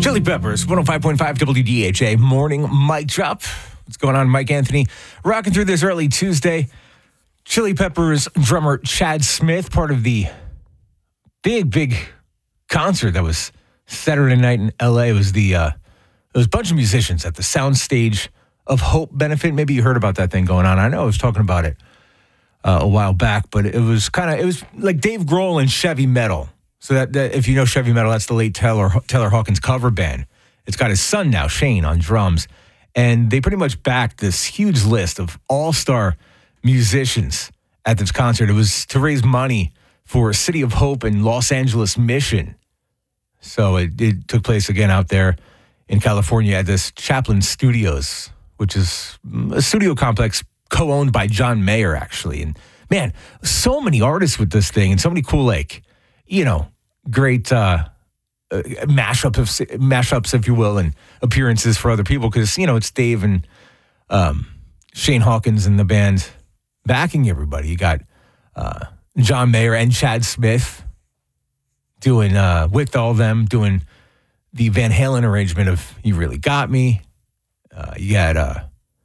Chili Peppers, 105.5 WDHA, morning mic drop. What's going on, Mike Anthony? Rocking through this early Tuesday. Chili Peppers drummer Chad Smith, part of the big concert that was Saturday night in L.A. It was there was a bunch of musicians at the Soundstage of Hope benefit. Maybe you heard about that thing going on. I know I was talking about it a while back, but it was like Dave Grohl and Chevy Metal. So that if you know Chevy Metal, that's the late Taylor Hawkins cover band. It's got his son now, Shane, on drums. And they pretty much backed this huge list of all-star musicians at this concert. It was to raise money for City of Hope and Los Angeles Mission. So it took place again out there in California at this Chaplin Studios, which is a studio complex co-owned by John Mayer, actually. And man, so many artists with this thing and so many cool, great mashups, if you will, and appearances for other people because, it's Dave and Shane Hawkins and the band backing everybody. You got John Mayer and Chad Smith doing, with all them, doing the Van Halen arrangement of You Really Got Me. You had,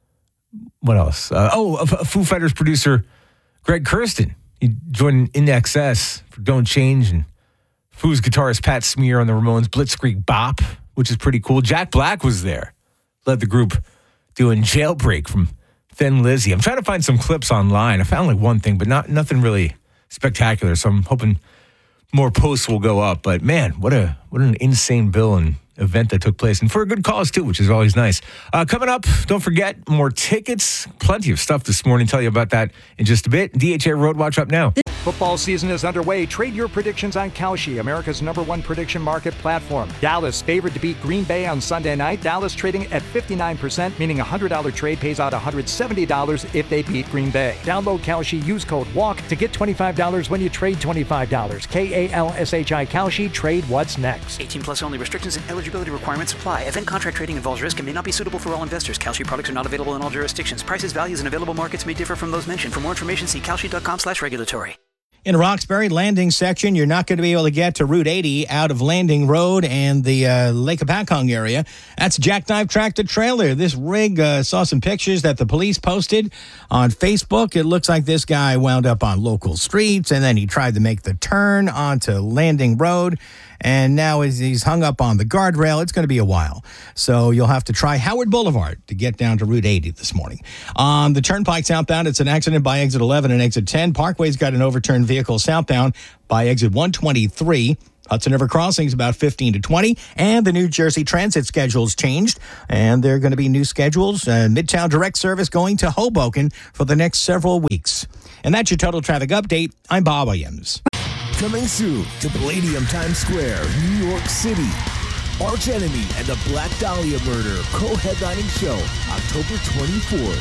what else? Foo Fighters producer Greg Kurstin. He joined In Excess for Don't Change, and Foo's guitarist Pat Smear on the Ramones' Blitzkrieg Bop, which is pretty cool. Jack Black was there, led the group doing Jailbreak from Thin Lizzy. I'm trying to find some clips online. I found one thing, but nothing really spectacular. So I'm hoping more posts will go up. But man, what an insane bill and event that took place, and for a good cause too, which is always nice. Coming up, don't forget, more tickets, plenty of stuff this morning. Tell you about that in just a bit. DHA Road Watch up now. Football season is underway. Trade your predictions on Kalshi, America's #1 prediction market platform. Dallas favored to beat Green Bay on Sunday night. Dallas trading at 59%, meaning a $100 trade pays out $170 if they beat Green Bay. Download Kalshi, use code WALK to get $25 when you trade $25. KALSHI Kalshi, trade what's next. 18 plus only. Restrictions and eligibility requirements apply. Event contract trading involves risk and may not be suitable for all investors. Kalshi products are not available in all jurisdictions. Prices, values, and available markets may differ from those mentioned. For more information, see kalshi.com/regulatory. In Roxbury landing section, you're not going to be able to get to Route 80 out of Landing Road and the Lake Apacong area. That's Jackknife Tractor Trailer. This rig saw some pictures that the police posted on Facebook. It looks like this guy wound up on local streets, and then he tried to make the turn onto Landing Road. And now as he's hung up on the guardrail, it's going to be a while. So you'll have to try Howard Boulevard to get down to Route 80 this morning. On the turnpike southbound, it's an accident by exit 11 and exit 10. Parkway's got an overturned vehicle southbound by exit 123. Hudson River Crossing is about 15 to 20. And the New Jersey Transit schedule's changed. And there are going to be new schedules. Midtown Direct Service going to Hoboken for the next several weeks. And that's your total traffic update. I'm Bob Williams. Coming soon to Palladium Times Square, New York City. Arch Enemy and the Black Dahlia Murder co-headlining show, October 24th.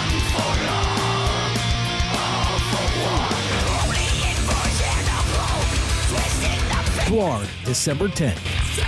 Guard, December 10th.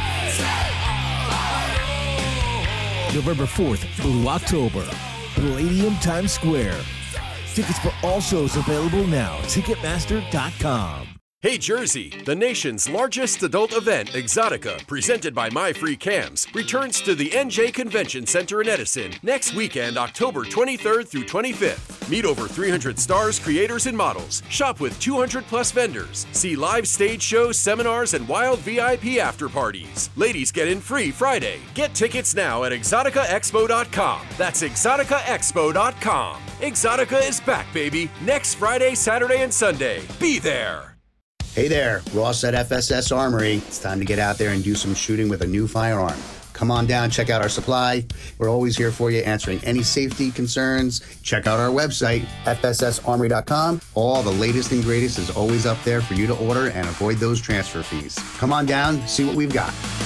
November 4th, Blue October. Palladium Times Square. Tickets for all shows available now. Ticketmaster.com. Hey Jersey, the nation's largest adult event, Exotica, presented by My Free Cams, returns to the NJ Convention Center in Edison next weekend, October 23rd through 25th. Meet over 300 stars, creators, and models. Shop with 200 plus vendors. See live stage shows, seminars, and wild VIP after parties. Ladies get in free Friday. Get tickets now at exoticaexpo.com. That's exoticaexpo.com. Exotica is back, baby. Next Friday, Saturday, and Sunday. Be there. Hey there, Ross at FSS Armory. It's time to get out there and do some shooting with a new firearm. Come on down, check out our supply. We're always here for you, answering any safety concerns. Check out our website, fssarmory.com. All the latest and greatest is always up there for you to order and avoid those transfer fees. Come on down, see what we've got.